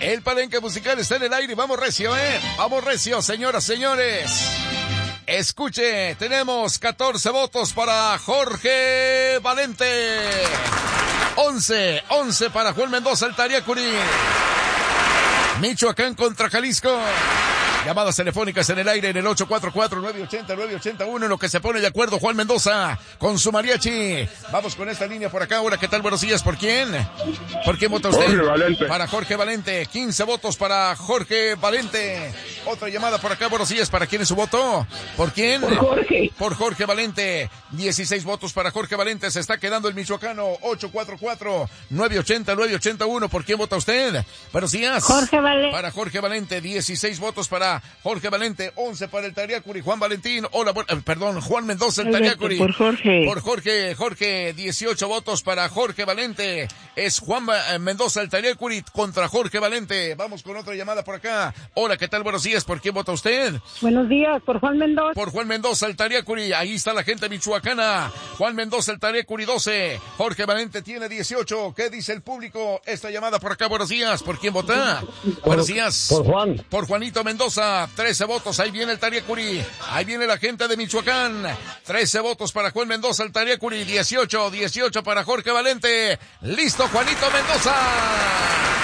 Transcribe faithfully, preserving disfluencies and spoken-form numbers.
El palenque musical está en el aire. Vamos recio, ¿eh? Vamos recio, señoras, señores. Escuche, tenemos catorce votos para Jorge Valente. once, once para Juan Mendoza, el Tariacuri. Michoacán contra Jalisco. Llamadas telefónicas en el aire en el ocho cuatro cuatro, nueve ocho cero, nueve ocho uno, en lo que se pone de acuerdo Juan Mendoza con su mariachi. Vamos con esta línea por acá. Ahora, ¿qué tal? Buenos días. ¿Por quién? ¿Por quién vota usted? Jorge Valente. Para Jorge Valente. quince votos para Jorge Valente. Otra llamada por acá. Buenos días. ¿Para quién es su voto? ¿Por quién? Por Jorge. Por Jorge Valente. dieciséis votos para Jorge Valente. Se está quedando el michoacano. ocho cuatro cuatro, nueve ocho cero, nueve ocho uno. ¿Por quién vota usted? Buenos días. Jorge Valente. Para Jorge Valente. dieciséis votos para Jorge Valente, once para el Tariacuri, Juan Valentín, hola, bu- eh, perdón, Juan Mendoza, el Tariacuri. Por Jorge. Por Jorge, Jorge, dieciocho votos para Jorge Valente, es Juan eh, Mendoza, el Tariacuri contra Jorge Valente. Vamos con otra llamada por acá. Hola, ¿qué tal? Buenos días, ¿por quién vota usted? Buenos días, por Juan Mendoza. Por Juan Mendoza, el Tariacuri, ahí está la gente michoacana. Juan Mendoza, el Tariacuri, doce, Jorge Valente tiene dieciocho. ¿Qué dice el público? Esta llamada por acá, buenos días, ¿por quién vota? Buenos días. Por Juan. Por Juanito Mendoza, trece votos, ahí viene el Tariacuri, ahí viene la gente de Michoacán, trece votos para Juan Mendoza, el Tariacuri, dieciocho, dieciocho para Jorge Valente, listo Juanito Mendoza.